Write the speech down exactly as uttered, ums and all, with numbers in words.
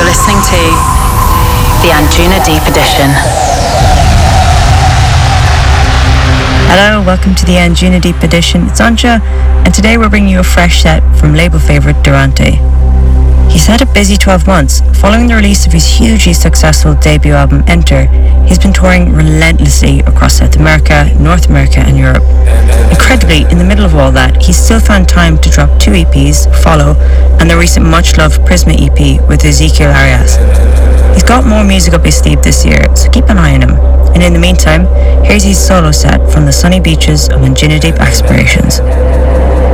You're listening to the Anjuna Deep Edition. Hello, welcome to the Anjuna Deep Edition. It's Anja, and today we're bringing you a fresh set from label favourite Durante. He's had a busy twelve months. Following the release of his hugely successful debut album Enter, he's been touring relentlessly across South America, North America and Europe. Incredibly, in the middle of all that, he's still found time to drop two E Ps, Follow, and the recent much-loved Prisma E P with Ezekiel Arias. He's got more music up his sleeve this year, so keep an eye on him. And in the meantime, here's his solo set from the sunny beaches of Anjuna Deep Aspirations.